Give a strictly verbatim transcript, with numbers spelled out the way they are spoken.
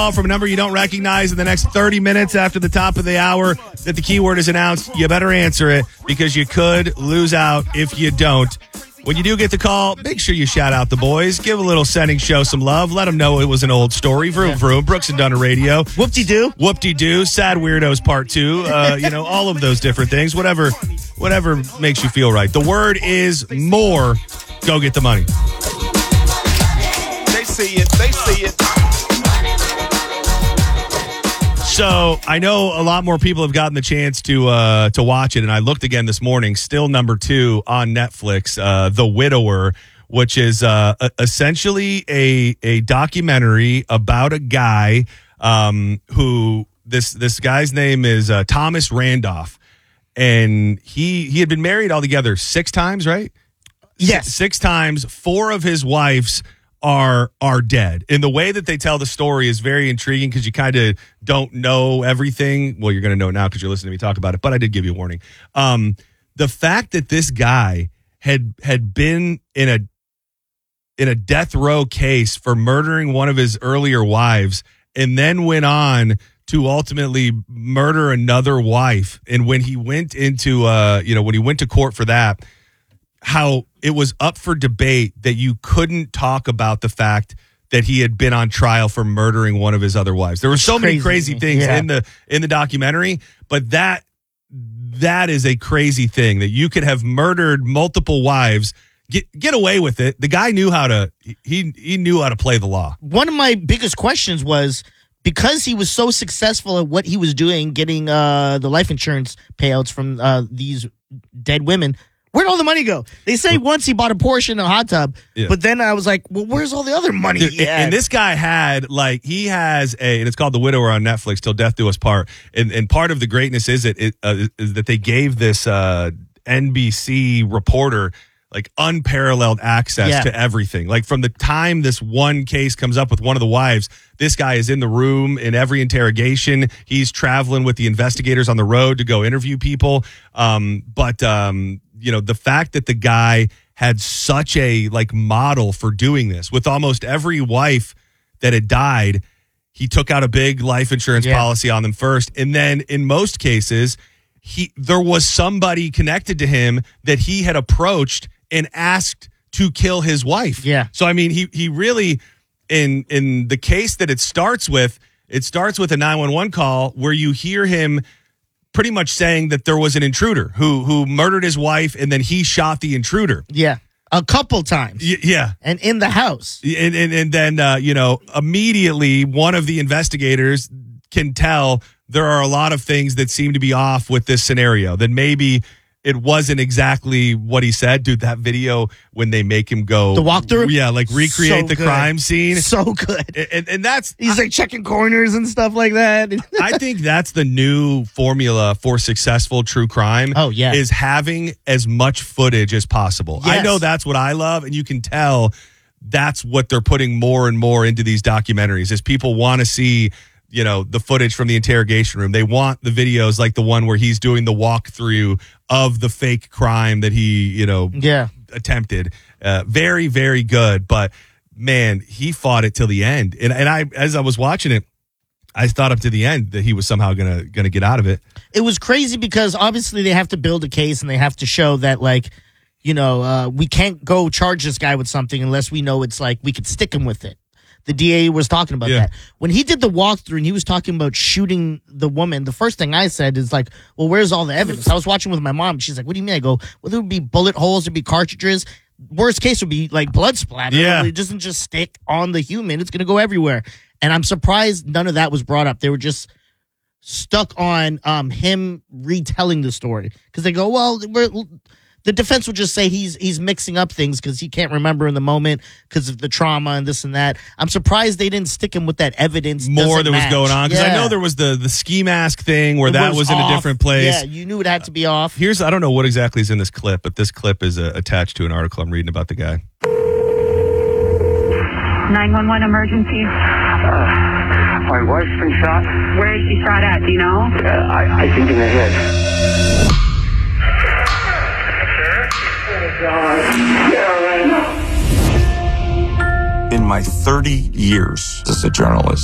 From a number you don't recognize in the next thirty minutes after the top of the hour that the keyword is announced. You better answer it because you could lose out if you don't. When you do get the call, make sure you shout out the boys. Give a little sending show some love. Let them know it was an old story. Vroom, vroom. Brooks and Dunner Radio. Whoop-de-doo. Whoop-de-doo. Sad Weirdos Part two. Uh, you know, all of those different things. Whatever, whatever makes you feel right. The word is more. Go get the money. They see it. They see it. So I know a lot more people have gotten the chance to uh, to watch it, and I looked again this morning. Still number two on Netflix, uh, The Widower, which is uh, essentially a a documentary about a guy um, who this this guy's name is uh, Thomas Randolph, and he he had been married altogether six times, right? Yes, S- six times. Four of his wives are are dead. And the way that they tell the story is very intriguing because you kind of don't know everything. Well, you're going to know now because you're listening to me talk about it, but I did give you a warning. Um, the fact that this guy had had been in a in a death row case for murdering one of his earlier wives and then went on to ultimately murder another wife. And when he went into uh, you know, when he went to court for that, how it was up for debate that you couldn't talk about the fact that he had been on trial for murdering one of his other wives. There were so many crazy things yeah. in the in the documentary, but that that is a crazy thing that you could have murdered multiple wives, get get away with it. The guy knew how to he he knew how to play the law. One of my biggest questions was, because he was so successful at what he was doing, getting uh, the life insurance payouts from uh, these dead women, where'd all the money go? They say once he bought a Porsche and a hot tub, yeah. but then I was like, well, where's all the other money? Dude, and this guy had, like, he has a, and it's called The Widower on Netflix, Till Death Do Us Part. And, and part of the greatness is it, it uh, is that they gave this uh, N B C reporter like unparalleled access yeah. to everything. Like from the time this one case comes up with one of the wives, this guy is in the room in every interrogation. He's traveling with the investigators on the road to go interview people. Um, but, um, you know, the fact that the guy had such a like model for doing this with almost every wife that had died, he took out a big life insurance yeah. policy on them first. And then in most cases, he there was somebody connected to him that he had approached and asked to kill his wife. Yeah. So, I mean, he he really, in in the case that it starts with, it starts with a nine one one call where you hear him pretty much saying that there was an intruder who who murdered his wife and then he shot the intruder. Yeah. A couple times. Y- yeah. And in the house. And, and, and then, uh, you know, immediately one of the investigators can tell there are a lot of things that seem to be off with this scenario, that maybe it wasn't exactly what he said. Dude, that video when they make him go. The walkthrough? Yeah, like recreate So the good. crime scene. So good. And, and that's. He's like checking corners and stuff like that. I think that's the new formula for successful true crime. Oh, yeah. Is having as much footage as possible. Yes. I know that's what I love, and you can tell that's what they're putting more and more into these documentaries, is people want to see, you know, the footage from the interrogation room. They want the videos like the one where he's doing the walkthrough of the fake crime that he, you know, yeah. attempted. Uh, very, very good. But man, he fought it till the end. And and I, as I was watching it, I thought up to the end that he was somehow gonna gonna get out of it. It was crazy because obviously they have to build a case and they have to show that, like, you know, uh, we can't go charge this guy with something unless we know it's like we could stick him with it. The D A was talking about Yeah. that. When he did the walkthrough and he was talking about shooting the woman, the first thing I said is like, well, where's all the evidence? I was watching with my mom. She's like, what do you mean? I go, well, there would be bullet holes, there'd be cartridges. Worst case would be like blood splatter. Yeah. It doesn't just stick on the human. It's going to go everywhere. And I'm surprised none of that was brought up. They were just stuck on um, him retelling the story. Because they go, well, we're... The defense would just say he's he's mixing up things because he can't remember in the moment because of the trauma and this and that. I'm surprised they didn't stick him with that evidence. More that was match. going on. Because yeah. I know there was the, the ski mask thing where It that was, in a off. different place. Yeah, you knew it had to be off. Here's, I don't know what exactly is in this clip, but this clip is uh, attached to an article I'm reading about the guy. nine one one emergency. Uh, my wife's been shot. Where is she shot at? Do you know? Uh, I, I think in the head. In my thirty years as a journalist,